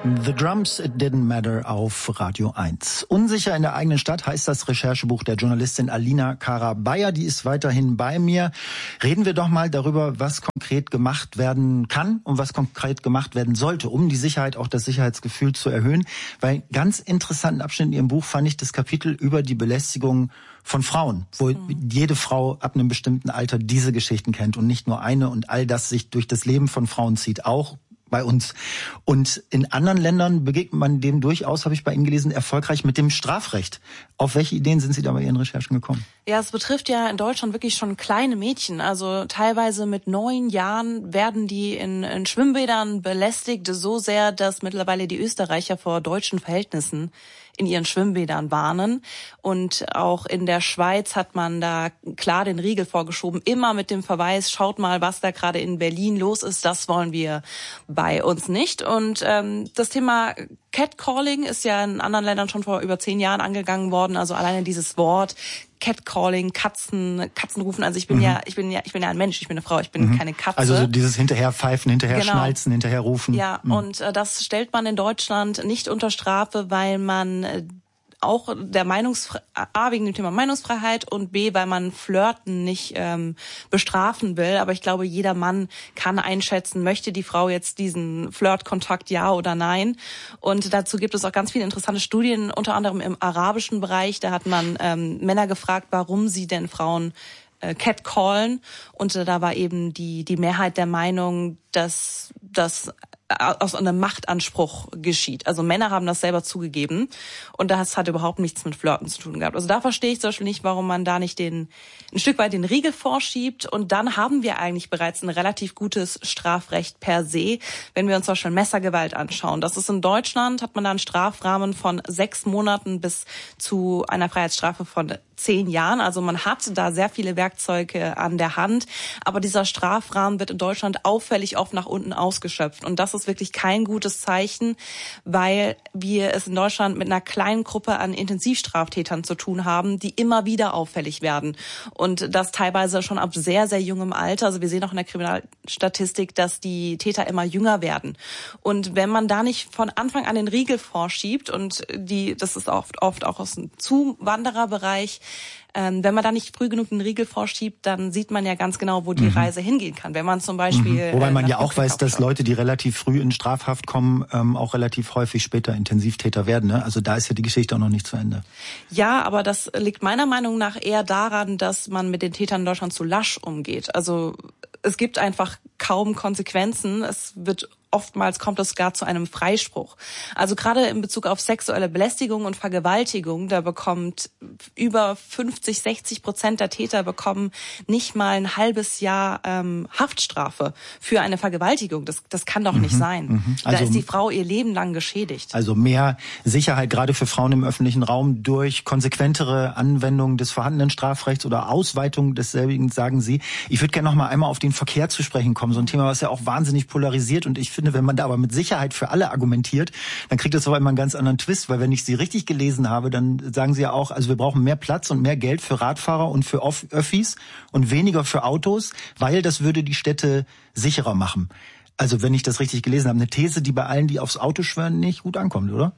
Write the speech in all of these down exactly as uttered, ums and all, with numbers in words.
The Drums, It Didn't Matter auf Radio eins. Unsicher in der eigenen Stadt heißt das Recherchebuch der Journalistin Alina Cara-Beyer. Die ist weiterhin bei mir. Reden wir doch mal darüber, was konkret gemacht werden kann und was konkret gemacht werden sollte, um die Sicherheit, auch das Sicherheitsgefühl zu erhöhen. Weil ganz interessanten Abschnitt in Ihrem Buch fand ich das Kapitel über die Belästigung von Frauen, wo mhm. jede Frau ab einem bestimmten Alter diese Geschichten kennt und nicht nur eine und all das sich durch das Leben von Frauen zieht, auch bei uns. Und in anderen Ländern begegnet man dem durchaus, habe ich bei Ihnen gelesen, erfolgreich mit dem Strafrecht. Auf welche Ideen sind Sie da bei Ihren Recherchen gekommen? Ja, es betrifft ja in Deutschland wirklich schon kleine Mädchen. Also teilweise mit neun Jahren werden die in, in Schwimmbädern belästigt, so sehr, dass mittlerweile die Österreicher vor deutschen Verhältnissen in ihren Schwimmbädern warnen. Und auch in der Schweiz hat man da klar den Riegel vorgeschoben, immer mit dem Verweis, schaut mal, was da gerade in Berlin los ist, das wollen wir bei uns nicht. Und ähm, das Thema Catcalling ist ja in anderen Ländern schon vor über zehn Jahren angegangen worden. Also alleine dieses Wort Catcalling, Katzen, Katzenrufen. Also ich bin mhm. ja, ich bin ja, ich bin ja ein Mensch, ich bin eine Frau, ich bin mhm. keine Katze. Also so dieses Hinterherpfeifen, hinterher genau. schnalzen, hinterher rufen. Ja, mhm. und äh, das stellt man in Deutschland nicht unter Strafe, weil man äh, auch der Meinungsfreiheit, A, wegen dem Thema Meinungsfreiheit und B, weil man Flirten nicht ähm, bestrafen will. Aber ich glaube, jeder Mann kann einschätzen, möchte die Frau jetzt diesen Flirtkontakt, ja oder nein. Und dazu gibt es auch ganz viele interessante Studien, unter anderem im arabischen Bereich. Da hat man ähm, Männer gefragt, warum sie denn Frauen äh, catcallen. Und äh, da war eben die die Mehrheit der Meinung, dass das aus einem Machtanspruch geschieht. Also Männer haben das selber zugegeben und das hat überhaupt nichts mit Flirten zu tun gehabt. Also da verstehe ich zum Beispiel nicht, warum man da nicht den ein Stück weit den Riegel vorschiebt und dann haben wir eigentlich bereits ein relativ gutes Strafrecht per se, wenn wir uns zum Beispiel Messergewalt anschauen. Das ist in Deutschland, hat man da einen Strafrahmen von sechs Monaten bis zu einer Freiheitsstrafe von zehn Jahren. Also man hat da sehr viele Werkzeuge an der Hand, aber dieser Strafrahmen wird in Deutschland auffällig oft nach unten ausgeschöpft und das ist wirklich kein gutes Zeichen, weil wir es in Deutschland mit einer kleinen Gruppe an Intensivstraftätern zu tun haben, die immer wieder auffällig werden und das teilweise schon ab sehr, sehr jungem Alter. Also wir sehen auch in der Kriminalstatistik, dass die Täter immer jünger werden und wenn man da nicht von Anfang an den Riegel vorschiebt und die, das ist oft, oft auch aus dem Zuwandererbereich, Ähm, wenn man da nicht früh genug einen Riegel vorschiebt, dann sieht man ja ganz genau, wo die mhm. Reise hingehen kann. Wenn man zum Beispiel... Mhm. Wobei man äh, ja auch weiß, dass Leute, die relativ früh in Strafhaft kommen, ähm, auch relativ häufig später Intensivtäter werden. Ne? Also da ist ja die Geschichte auch noch nicht zu Ende. Ja, aber das liegt meiner Meinung nach eher daran, dass man mit den Tätern in Deutschland zu lasch umgeht. Also es gibt einfach kaum Konsequenzen. Es wird oftmals kommt es gar zu einem Freispruch. Also gerade in Bezug auf sexuelle Belästigung und Vergewaltigung, da bekommt über fünfzig, sechzig Prozent der Täter bekommen nicht mal ein halbes Jahr ähm, Haftstrafe für eine Vergewaltigung. Das, das kann doch nicht mhm, sein. Mhm. Also, da ist die Frau ihr Leben lang geschädigt. Also mehr Sicherheit gerade für Frauen im öffentlichen Raum durch konsequentere Anwendung des vorhandenen Strafrechts oder Ausweitung desselbigen, sagen Sie. Ich würde gerne noch mal einmal auf den Verkehr zu sprechen kommen. So ein Thema, was ja auch wahnsinnig polarisiert und ich finde, wenn man da aber mit Sicherheit für alle argumentiert, dann kriegt das aber immer einen ganz anderen Twist, weil wenn ich Sie richtig gelesen habe, dann sagen Sie ja auch, also wir brauchen mehr Platz und mehr Geld für Radfahrer und für Öffis und weniger für Autos, weil das würde die Städte sicherer machen. Also wenn ich das richtig gelesen habe, eine These, die bei allen, die aufs Auto schwören, nicht gut ankommt, oder?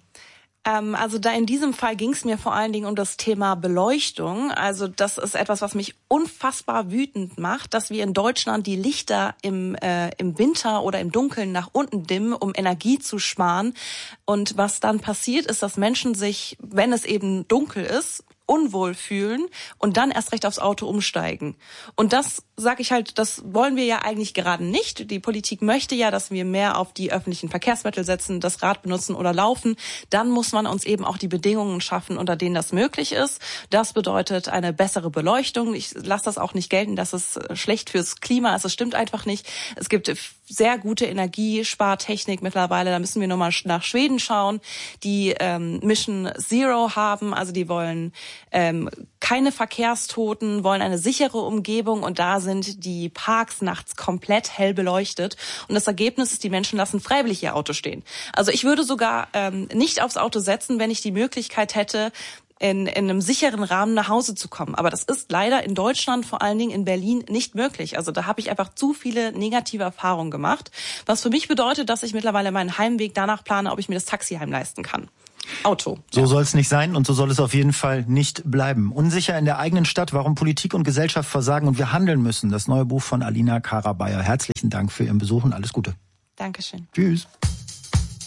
Also da in diesem Fall ging es mir vor allen Dingen um das Thema Beleuchtung. Also das ist etwas, was mich unfassbar wütend macht, dass wir in Deutschland die Lichter im, äh, im Winter oder im Dunkeln nach unten dimmen, um Energie zu sparen. Und was dann passiert, ist, dass Menschen sich, wenn es eben dunkel ist, unwohl fühlen und dann erst recht aufs Auto umsteigen. Und das sage ich halt, das wollen wir ja eigentlich gerade nicht. Die Politik möchte ja, dass wir mehr auf die öffentlichen Verkehrsmittel setzen, das Rad benutzen oder laufen. Dann muss man uns eben auch die Bedingungen schaffen, unter denen das möglich ist. Das bedeutet eine bessere Beleuchtung. Ich lasse das auch nicht gelten, dass es schlecht fürs Klima ist. Es stimmt einfach nicht. Es gibt sehr gute Energiespartechnik mittlerweile. Da müssen wir nur mal nach Schweden schauen, die ähm, Mission Zero haben. Also die wollen ähm, keine Verkehrstoten, wollen eine sichere Umgebung und da sind die Parks nachts komplett hell beleuchtet und das Ergebnis ist, die Menschen lassen freiwillig ihr Auto stehen. Also ich würde sogar ähm, nicht aufs Auto setzen, wenn ich die Möglichkeit hätte, in, in einem sicheren Rahmen nach Hause zu kommen. Aber das ist leider in Deutschland, vor allen Dingen in Berlin, nicht möglich. Also da habe ich einfach zu viele negative Erfahrungen gemacht, was für mich bedeutet, dass ich mittlerweile meinen Heimweg danach plane, ob ich mir das Taxiheim leisten kann. Auto. So ja. soll es nicht sein und so soll es auf jeden Fall nicht bleiben. Unsicher in der eigenen Stadt, warum Politik und Gesellschaft versagen und wir handeln müssen. Das neue Buch von Alina Kara-Beyer. Herzlichen Dank für Ihren Besuch und alles Gute. Dankeschön. Tschüss.